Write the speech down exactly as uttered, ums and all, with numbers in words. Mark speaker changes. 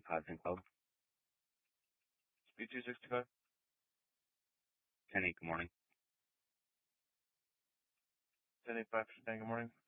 Speaker 1: Cosmic Club.
Speaker 2: Speed two sixty-five.
Speaker 1: ten eight, good morning.
Speaker 2: ten eight five, good morning.